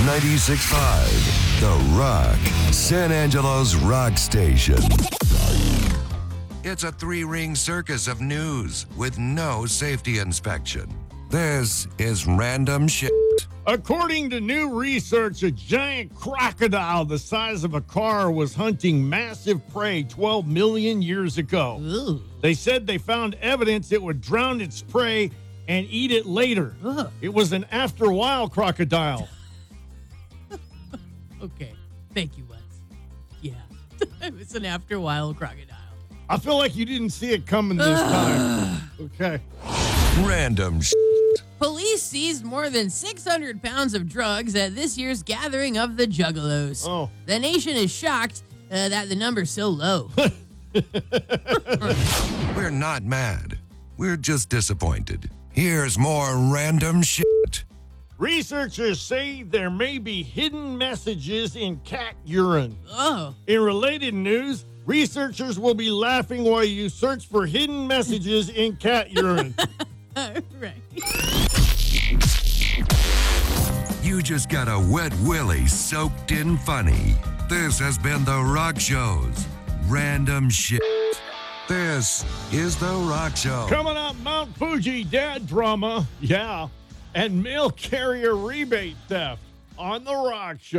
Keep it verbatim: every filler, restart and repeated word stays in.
ninety-six point five, The Rock, San Angelo's rock station. It's a three-ring circus of news with no safety inspection. This is random shit. According to new research, a giant crocodile the size of a car was hunting massive prey twelve million years ago. Ooh. They said they found evidence it would drown its prey and eat it later. Ugh. It was an after-a-while crocodile. Okay. Thank you, Wes. Yeah. It's an after a while crocodile. I feel like you didn't see it coming this time. Okay. Random shit. Police seized more than six hundred pounds of drugs at this year's gathering of the Juggalos. Oh. The nation is shocked uh, that the number's so low. We're not mad. We're just disappointed. Here's more random shit. Researchers say there may be hidden messages in cat urine. Oh. In related news, researchers will be laughing while you search for hidden messages in cat urine. Right. You just got a wet willy soaked in funny. This has been The Rock Show's Random Shit. This is The Rock Show. Coming up, Mount Fuji dad drama, yeah, and mail carrier rebate theft on The Rock Show.